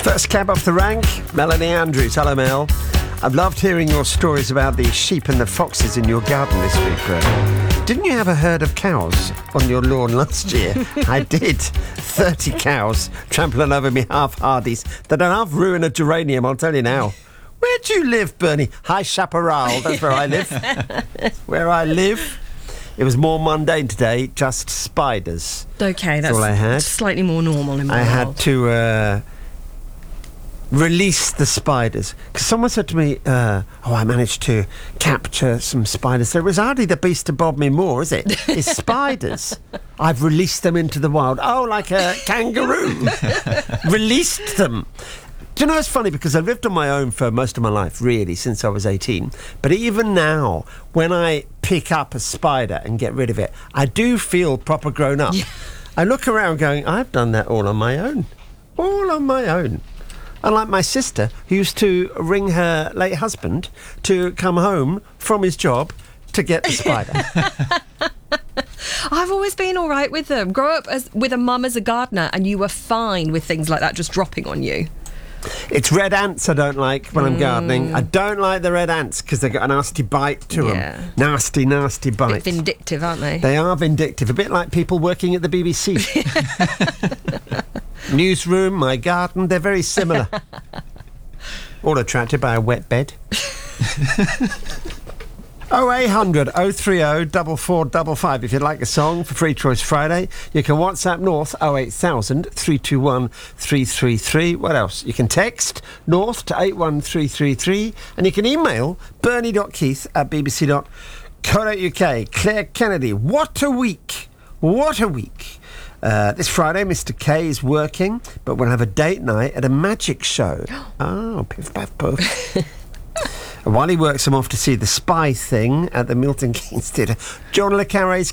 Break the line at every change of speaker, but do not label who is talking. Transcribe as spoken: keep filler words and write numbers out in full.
First cab off the rank, Melanie Andrews. Hello, Mel. I've loved hearing your stories about the sheep and the foxes in your garden this week, Graham. Didn't you have a herd of cows on your lawn last year? I did. thirty cows trampling over me half-hardies that enough ruin a geranium, I'll tell you now. Where do you live, Bernie? High Chaparral, that's where I live. Where I live. It was more mundane today, just spiders.
Okay, that's,
that's all I had.
Slightly more normal in my
I
world.
had to uh, release the spiders. Because someone said to me, uh, oh, I managed to capture some spiders. There was hardly the beast to bob me more, is it? It's spiders. I've released them into the wild. Oh, like a kangaroo. Released them. Do you know, it's funny because I've lived on my own for most of my life, really, since I was eighteen. But even now, when I pick up a spider and get rid of it, I do feel proper grown up. Yeah. I look around going, I've done that all on my own. All on my own. Unlike my sister, who used to ring her late husband to come home from his job to get the spider.
I've always been all right with them. Grow up as, with a mum as a gardener and you were fine with things like that just dropping on you.
It's red ants I don't like when I'm gardening. I don't like the red ants because they've got a nasty bite to
Yeah.
them. Nasty, nasty bite.
A bit vindictive, aren't they?
They are vindictive. A bit like people working at the B B C. Newsroom, my garden, they're very similar. All attracted by a wet bed. oh eight hundred oh three oh four four five five. If you'd like a song for Free Choice Friday, you can WhatsApp North oh eight thousand three two one three three three. What else? You can text North to eight one three three three and you can email bernie.keith at bbc dot co dot uk. Claire Kennedy, what a week. What a week. Uh, this Friday, Mister K is working, but we'll have a date night at a magic show. Oh, piff, paff, puff. And while he works, I'm off to see The Spy Thing at the Milton Keynes Theatre. John le Carré's